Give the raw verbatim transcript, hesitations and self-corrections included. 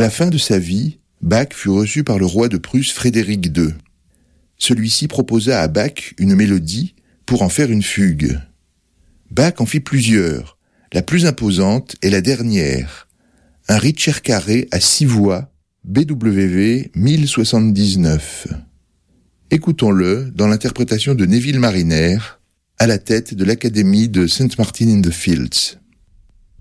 la fin de sa vie, Bach fut reçu par le roi de Prusse Frédéric deux. Celui-ci proposa à Bach une mélodie pour en faire une fugue. Bach en fit plusieurs. La plus imposante est la dernière, un Ricercare à six voix, B W V mille soixante-dix-neuf. Écoutons-le dans l'interprétation de Neville Marriner, à la tête de l'Académie de Saint Martin in the Fields.